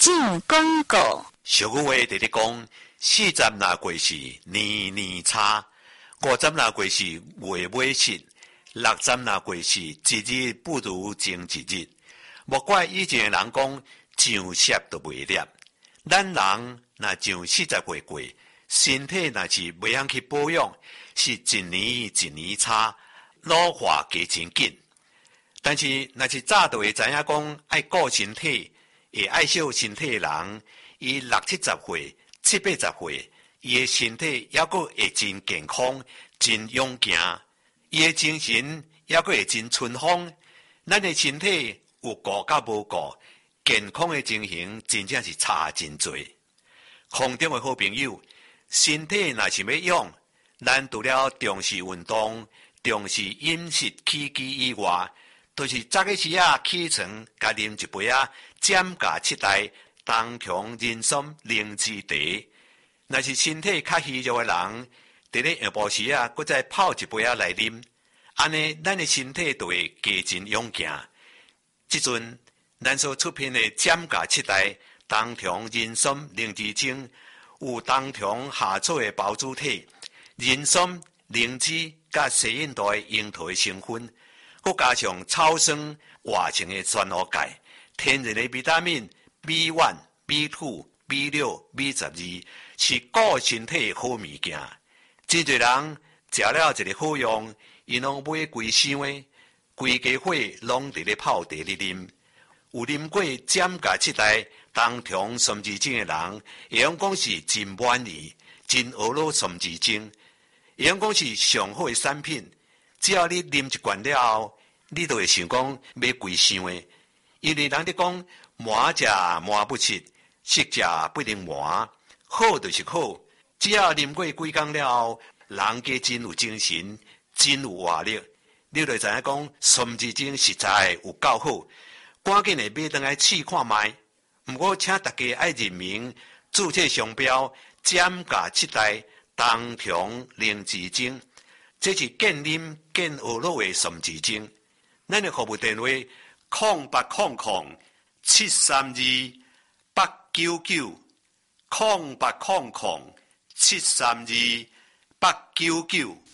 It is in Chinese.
进广告。 俗语话直直讲，40若过是年年差，50若过是月尾失，60若过是一日不如前一日。莫怪以前的人讲上舌都袂裂，咱人若上40岁过，身体若是袂晓去保养，是一年一年差，老化加真紧。但是若是早就会知影讲爱顾身体，会爱惜身体的人，伊60、70岁、70、80岁，伊的身体还阁会真健康、真勇健，伊的精神还阁会真春风。咱的身体有顾甲无顾，健康的情形真正是差真多。空中的好朋友，身体若是要养，咱除了重视运动、重视饮食起居以外，就是早起时起床，甲啉一杯减价7代东强人参灵芝茶。若是身体较虚弱的人，伫咧下晡时搁再泡一杯来啉，安尼咱的身体就会加真勇健。即阵咱所出品的减价7代东强人参灵芝精，有东强下草的包子体、人参、灵芝甲西印度的樱桃的成分。佮加上草酸活性的酸脯钙，天然的维他命 B1、B2、B6、B12，是顾身体的好物件。真侪人食了一个好用，伊拢买规箱的，规家伙拢伫咧泡茶咧啉。有啉过减价7代东强参枝精的人，会用讲是真满意，真学老参枝精，会用讲是上好的产品。只要你啉一罐了后，你就会想讲买规箱的，因为人哋讲满食满不食，食食不能满，好就是好。只要啉过几工了后，人家真有精神，真有活力，你就知影讲参枝精实在有够好，赶紧的买回来试看卖。不过请大家爱认明注册商标减价7代东强灵芝精。这是健啉健学老的参枝精，咱的服务电话0800-732-899，0800-732-899。